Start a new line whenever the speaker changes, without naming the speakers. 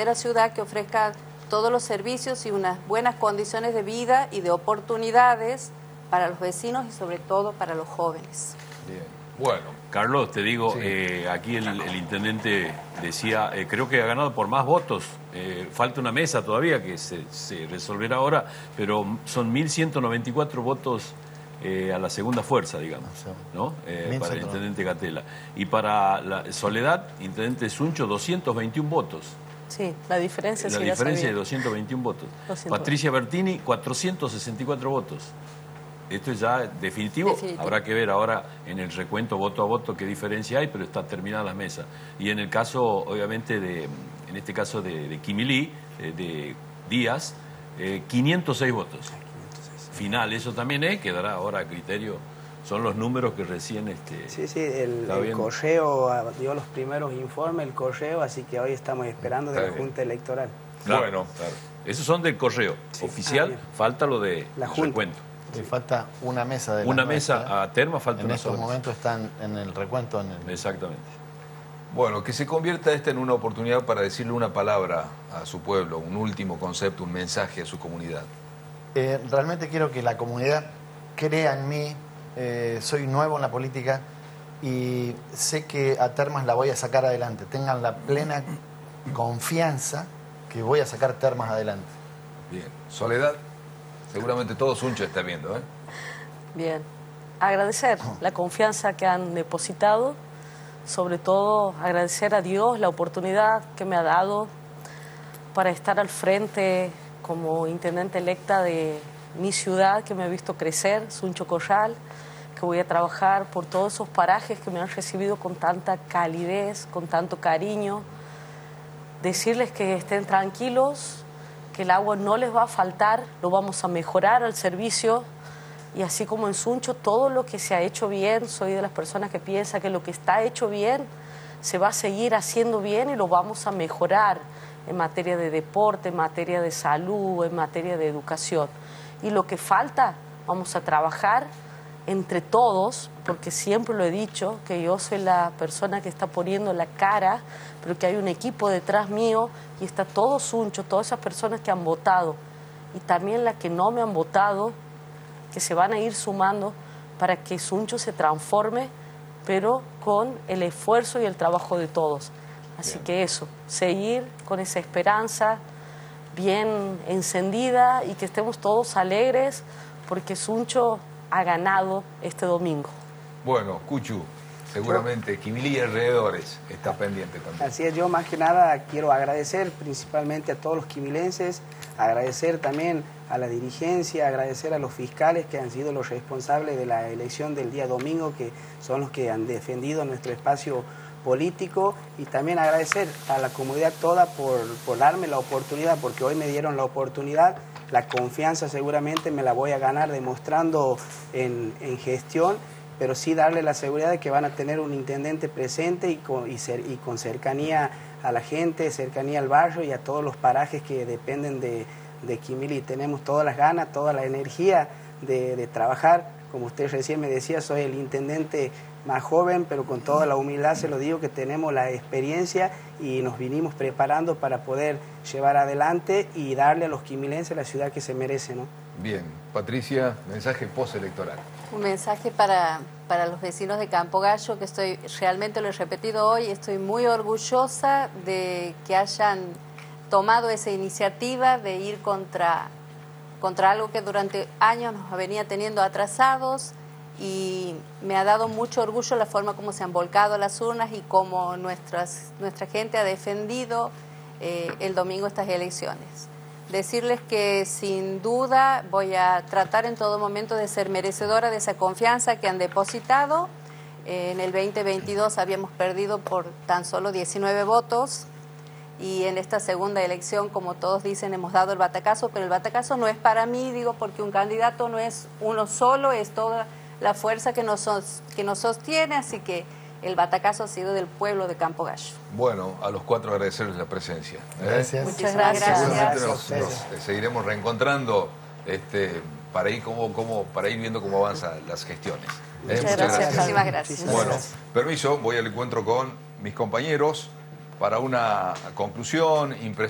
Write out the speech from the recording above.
verdadera ciudad que ofrezca todos los servicios y unas buenas condiciones de vida y de oportunidades para los vecinos y sobre todo para los jóvenes.
Bien. Bueno,
Carlos, te digo,
sí.
aquí el intendente decía, creo que ha ganado por más votos. Falta una mesa todavía que se resolverá ahora, pero son 1.194 votos a la segunda fuerza, digamos, ¿no? Para el intendente Gatela. Y para la Soledad, intendente Suncho, 221 votos.
Sí, la diferencia
La diferencia de 221 votos.
220.
Patricia Bertini, 464 votos. Esto es ya definitivo. Habrá que ver ahora en el recuento voto a voto qué diferencia hay, pero está terminada la mesa. Y en el caso, obviamente, en este caso de Quimilí, de Díaz, 506 votos. Final, eso también quedará ahora a criterio. Son los números que recién...
Sí, el correo dio los primeros informes, el correo, así que hoy estamos esperando de la Junta Electoral.
Claro, bueno, claro. Esos son del correo oficial, falta lo de
la Junta.
Recuento.
Y falta una mesa de
una mesa a terma, falta una sola.
En estos momentos están en el recuento.
Exactamente.
Bueno, que se convierta esta en una oportunidad para decirle una palabra a su pueblo, un último concepto, un mensaje a su comunidad.
Realmente quiero que la comunidad crea en mí. Soy nuevo en la política y sé que a Termas la voy a sacar adelante. Tengan la plena confianza que voy a sacar Termas adelante.
Bien. Soledad, seguramente todo Suncho está viendo, ¿eh?
Bien. Agradecer la confianza que han depositado, sobre todo agradecer a Dios la oportunidad que me ha dado para estar al frente como intendente electa de mi ciudad, que me ha visto crecer, Suncho Corral, que voy a trabajar por todos esos parajes que me han recibido con tanta calidez, con tanto cariño. Decirles que estén tranquilos, que el agua no les va a faltar, lo vamos a mejorar al servicio. Y así como en Suncho, todo lo que se ha hecho bien, soy de las personas que piensa que lo que está hecho bien se va a seguir haciendo bien y lo vamos a mejorar en materia de deporte, en materia de salud, en materia de educación. Y lo que falta, vamos a trabajar entre todos, porque siempre lo he dicho, que yo soy la persona que está poniendo la cara, pero que hay un equipo detrás mío y está todo Suncho, todas esas personas que han votado y también las que no me han votado, que se van a ir sumando para que Suncho se transforme, pero con el esfuerzo y el trabajo de todos. Así que eso, seguir con esa esperanza bien encendida y que estemos todos alegres porque Suncho ha ganado este domingo.
Bueno, Cuchu, seguramente Quimilí y alrededores está pendiente también.
Así es, yo más que nada quiero agradecer principalmente a todos los quimilenses, agradecer también a la dirigencia, agradecer a los fiscales que han sido los responsables de la elección del día domingo, que son los que han defendido nuestro espacio político, y también agradecer a la comunidad toda por darme la oportunidad, porque hoy me dieron la oportunidad. La confianza seguramente me la voy a ganar demostrando en gestión, pero sí darle la seguridad de que van a tener un intendente presente y con cercanía a la gente, cercanía al barrio y a todos los parajes que dependen de Quimilí. Tenemos todas las ganas, toda la energía de trabajar. Como usted recién me decía, soy el intendente más joven, pero con toda la humildad se lo digo, que tenemos la experiencia y nos vinimos preparando para poder llevar adelante y darle a los quimilenses la ciudad que se merece, ¿no?
Bien. Patricia, mensaje postelectoral.
Un mensaje para los vecinos de Campo Gallo, que realmente lo he repetido hoy, estoy muy orgullosa de que hayan tomado esa iniciativa de ir contra algo que durante años nos venía teniendo atrasados, y me ha dado mucho orgullo la forma como se han volcado las urnas y cómo nuestra gente ha defendido el domingo estas elecciones. Decirles que sin duda voy a tratar en todo momento de ser merecedora de esa confianza que han depositado. En el 2022 habíamos perdido por tan solo 19 votos. Y en esta segunda elección, como todos dicen, hemos dado el batacazo, pero el batacazo no es para mí, digo, porque un candidato no es uno solo, es toda la fuerza que nos sostiene, así que el batacazo ha sido del pueblo de Campo Gallo.
Bueno, a los cuatro agradecerles la presencia.
Gracias.
Muchas gracias.
Seguramente nos seguiremos reencontrando para ir viendo cómo avanzan las gestiones.
Muchas gracias.
Muchísimas gracias.
Bueno, permiso, voy al encuentro con mis compañeros para una conclusión, impresión.